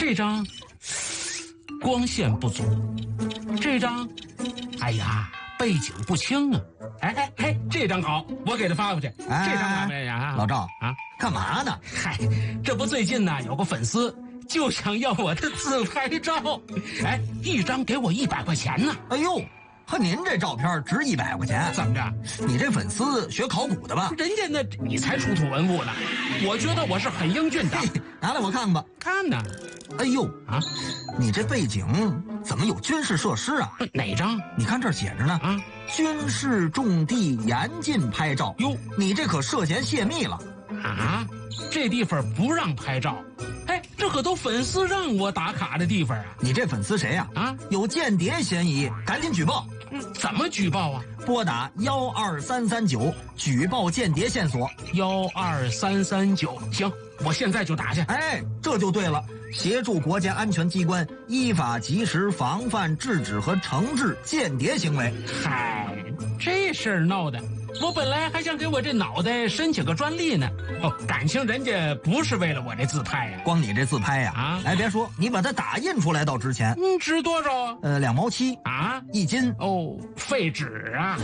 这张光线不足，这张，哎呀，背景不清啊。哎，这张好，我给他发过去。这张哪位呀？ 老赵啊， 干嘛呢？ 嗨，这不最近呢有个粉丝就想要我的自拍照，哎，一张给我100块钱呢。 哎呦，和您这照片值100块钱？ 怎么着？ 你这粉丝学考古的吧？ 人家那你才出土文物呢，我觉得我是很英俊的。 拿来我看看吧。 看呢。 哎呦啊， 你这背景怎么有军事设施啊？ 哪张？ 你看这儿写着呢。 啊， 军事重地严禁拍照。 哟， 你这可涉嫌泄密了。 啊，这地方不让拍照。哎，这可都粉丝让我打卡的地方啊！ 你这粉丝谁呀？ 啊， 有间谍嫌疑，赶紧举报。 怎么举报啊？ 拨打12339举报间谍线索。 12339，行，我现在就打去。 哎，这就对了，协助国家安全机关依法及时防范、制止和惩治间谍行为。 嗨，这事儿闹的，我本来还想给我这脑袋申请个专利呢。哦，感情人家不是为了我这自拍呀？ 光你这自拍呀？ 啊， 哎，别说，你把它打印出来倒值钱。 值多少啊 ？2毛7 啊 ，1斤。 哦，废纸啊！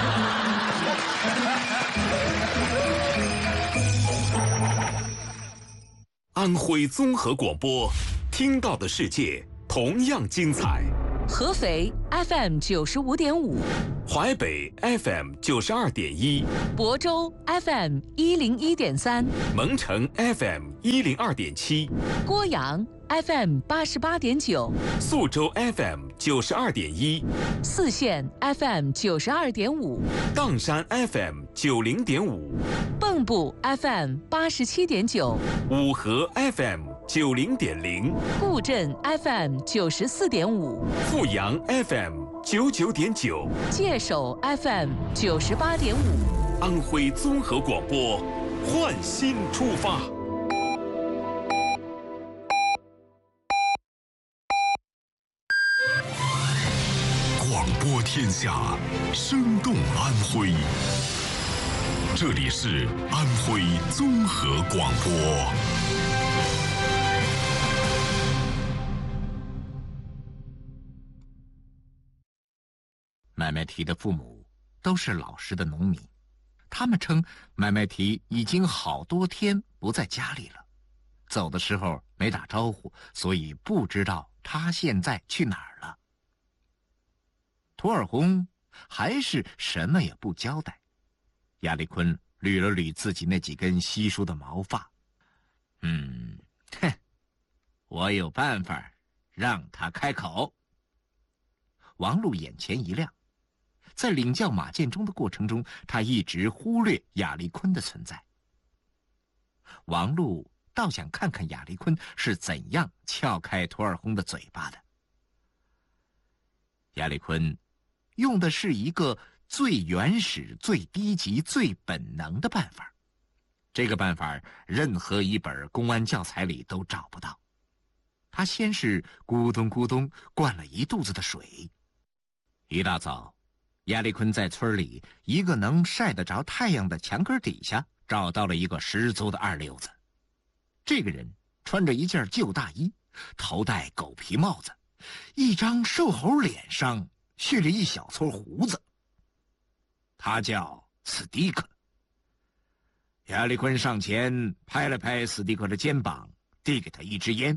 安徽综合广播，听到的世界同样精彩。 合肥 FM 95.5， 淮北 FM 92.1， 亳州 FM 101.3， 蒙城 FM 102.7， 郭阳 FM 88.9， 宿州 FM 92.1， 泗县 FM 92.5， 砀山 FM 90.5， 蚌埠 FM 87.9， 五河 FM 90.0， 固镇 FM 94.5， 阜阳 FM 99.9， 界首 FM 98.5。 安徽综合广播，焕新出发。 广播天下，生动安徽。这里是安徽综合广播。 麦麦提的父母都是老实的农民，他们称麦麦提已经好多天不在家里了，走的时候没打招呼，所以不知道他现在去哪儿了。涂尔洪还是什么也不交代。亚历坤捋了捋自己那几根稀疏的毛发，我有办法让他开口。王璐眼前一亮，在领教马建忠的过程中，他一直忽略亚历坤的存在。王璐倒想看看亚历坤是怎样撬开涂尔洪的嘴巴的。亚历坤用的是一个最原始、最低级、最本能的办法，这个办法任何一本公安教材里都找不到。他先是咕咚咕咚灌了一肚子的水。一大早，亚历坤在村里一个能晒得着太阳的墙根底下找到了一个十足的二流子。这个人穿着一件旧大衣，头戴狗皮帽子，一张瘦猴脸上蓄着一小撮胡子。他叫斯蒂克。亚历坤上前拍了拍斯蒂克的肩膀，递给他一支烟。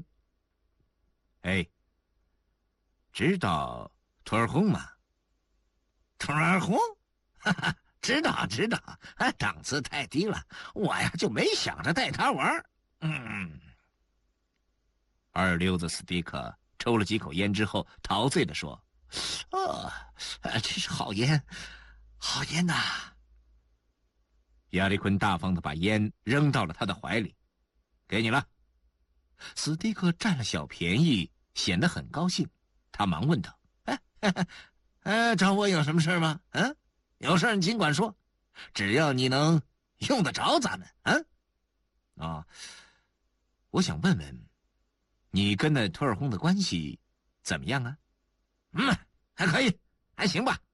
知道涂尔洪吗？涂尔洪？知道，档次太低了，我呀就没想着带他玩。二溜子斯蒂克抽了几口烟之后，陶醉地说：“这是好烟，好烟呐！”亚历坤大方地把烟扔到了他的怀里，给你了。斯蒂克占了小便宜，显得很高兴。他忙问道：“找我有什么事吗？有事你尽管说，只要你能用得着咱们。我想问问，你跟那涂尔洪的关系怎么样啊？”还可以，还行吧。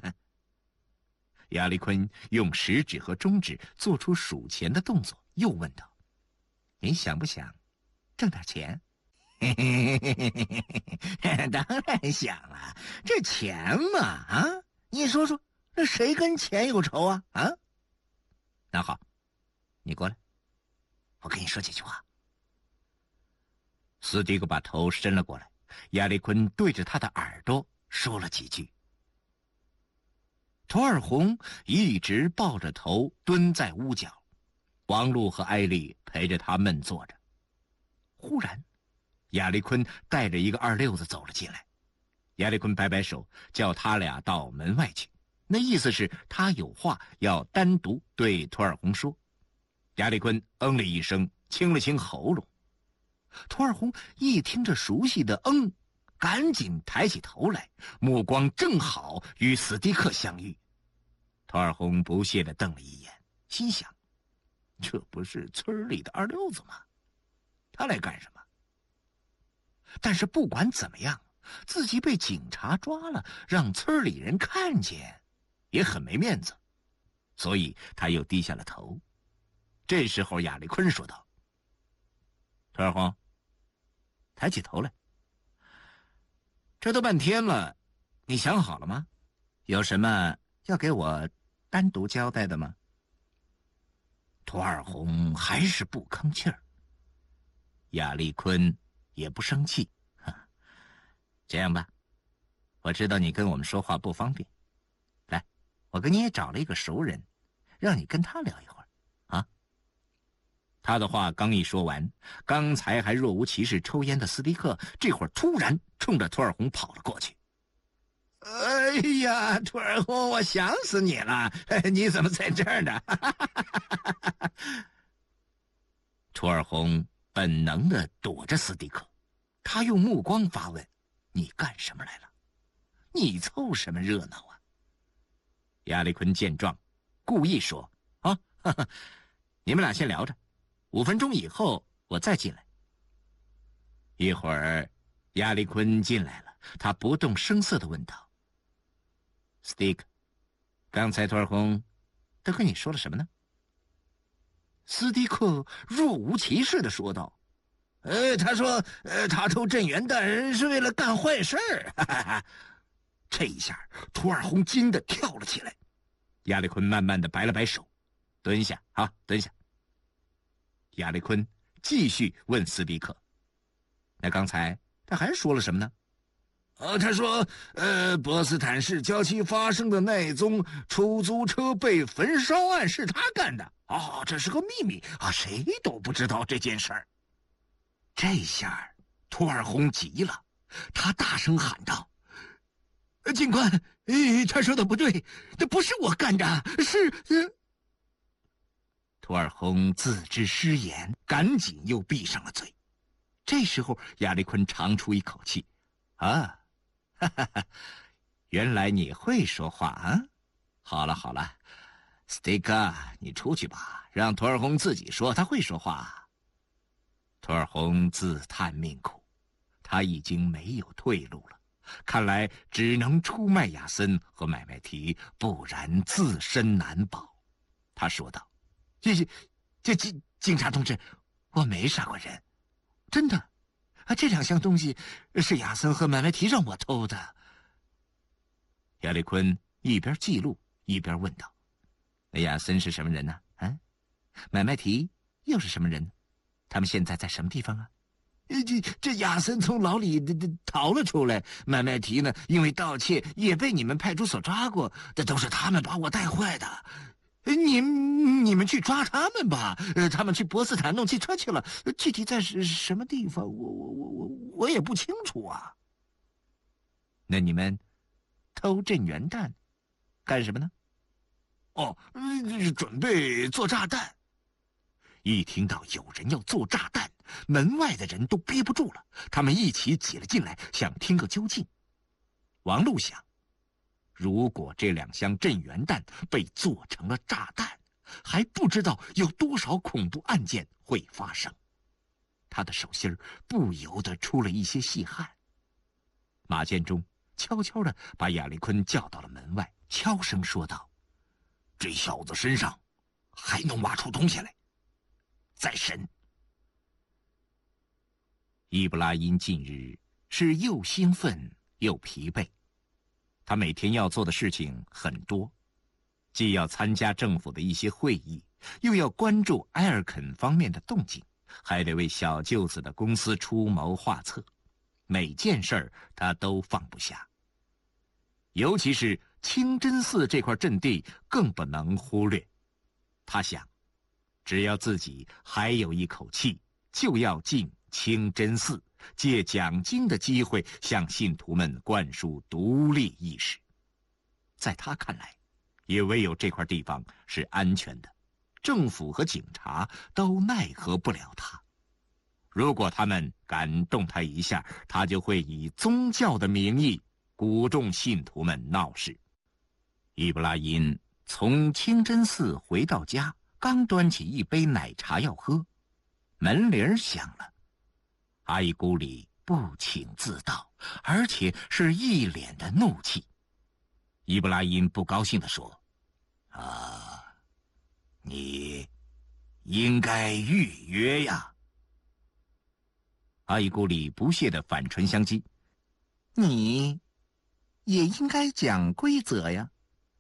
亚历坤用食指和中指做出数钱的动作，又问道：“你想不想挣点钱？” 当然想了，这钱嘛，啊，你说说，这谁跟钱有仇啊？啊？那好，你过来，我跟你说几句话。斯蒂克把头伸了过来，亚历坤对着他的耳朵说了几句。托尔洪一直抱着头蹲在屋角，王璐和艾丽陪着他闷坐着。忽然，亚历坤带着一个二溜子走了进来。亚历坤摆摆手，叫他俩到门外去，那意思是他有话要单独对托尔洪说。亚历坤嗯了一声，清了清喉咙。托尔洪一听这熟悉的嗯，赶紧抬起头来，目光正好与斯蒂克相遇。托尔洪不屑地瞪了一眼，心想：这不是村里的二溜子吗？他来干什么？但是不管怎么样，自己被警察抓了，让村里人看见，也很没面子，所以他又低下了头。这时候亚历坤说道：托尔洪，抬起头来。这都半天了，你想好了吗？有什么要给我单独交代的吗？托尔洪还是不吭气儿。亚历坤也不生气，这样吧，我知道你跟我们说话不方便，来，我给你也找了一个熟人，让你跟他聊一会儿，啊？他的话刚一说完，刚才还若无其事抽烟的斯蒂克，这会儿突然冲着托尔洪跑了过去。哎呀，托尔洪，我想死你了！你怎么在这儿呢？托尔洪本能地躲着斯蒂克，他用目光发问：你干什么来了？你凑什么热闹啊？亚历坤见状，故意说：你们俩先聊着，5分钟以后我再进来。一会儿，亚历坤进来了，他不动声色地问道：斯蒂克，刚才托尔洪都跟你说了什么呢？斯蒂克若无其事地说道：他说，他偷镇元弹是为了干坏事儿。这一下，托尔洪惊得跳了起来。亚历坤慢慢地摆了摆手，蹲下，好，蹲下。亚历坤继续问斯蒂克：那刚才他还说了什么呢？他说，波斯坦市郊区发生的那宗出租车被焚烧案是他干的。这是个秘密啊，谁都不知道这件事儿。这下，托尔洪急了，他大声喊道：警官，他说的不对，这不是我干的，是……托尔洪自知失言，赶紧又闭上了嘴。这时候，亚历坤长出一口气：原来你会说话啊！好了好了，斯蒂克，你出去吧，让托尔洪自己说，他会说话。托尔洪自叹命苦，他已经没有退路了，看来只能出卖亚森和买卖提，不然自身难保。他说道：警察同志，我没杀过人，真的。这2项东西是亚森和买卖提让我偷的。亚历坤一边记录一边问道：那亚森是什么人呢？买卖提又是什么人？他们现在在什么地方啊？这亚森从牢里逃了出来，买卖提呢，因为盗窃也被你们派出所抓过，这都是他们把我带坏的。你们去抓他们吧，他们去波斯坦弄汽车去了，具体在什么地方，我也不清楚啊。那你们偷镇元弹干什么呢？准备做炸弹。一听到有人要做炸弹，门外的人都憋不住了，他们一起挤了进来，想听个究竟。王璐想，如果这2箱镇元弹被做成了炸弹，还不知道有多少恐怖案件会发生。他的手心不由得出了一些细汗。马建忠悄悄地把亚历坤叫到了门外，悄声说道：这小子身上还能挖出东西来，再审。 伊布拉因近日是又兴奋又疲惫，他每天要做的事情很多，既要参加政府的一些会议，又要关注埃尔肯方面的动静，还得为小舅子的公司出谋划策，每件事儿他都放不下。尤其是清真寺这块阵地更不能忽略。他想，只要自己还有一口气，就要进清真寺，借讲经的机会向信徒们灌输独立意识。在他看来，也唯有这块地方是安全的，政府和警察都奈何不了他。如果他们敢动他一下，他就会以宗教的名义鼓动信徒们闹事。伊布拉因从清真寺回到家，刚端起一杯奶茶要喝，门铃响了。阿依古里不请自到，而且是一脸的怒气。伊布拉因不高兴地说：“你应该预约呀。”阿依古里不屑地反唇相讥：“你也应该讲规则呀。”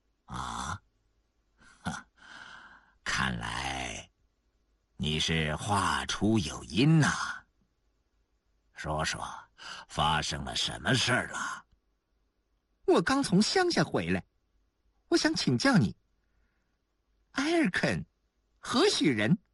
看来你是话出有因呐。说说发生了什么事儿了？我刚从乡下回来，我想请教你，埃尔肯何许人？